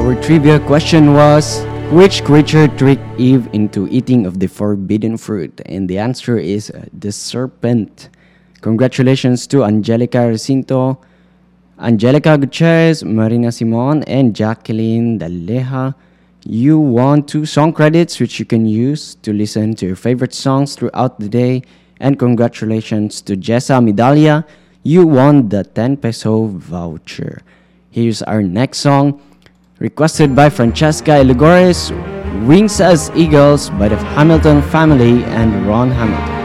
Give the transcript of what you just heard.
Our trivia question was, which creature tricked Eve into eating of the forbidden fruit? And the answer is the serpent. Congratulations to Angelica Recinto, Angelica Gutierrez, Marina Simon, and Jacqueline Daleja. You won 2 song credits which you can use to listen to your favorite songs throughout the day. And congratulations to Jessa Midalia. You won the 10 peso voucher. Here's our next song, requested by Francesca Eligores, Wings as Eagles by the Hamilton family and Ron Hamilton.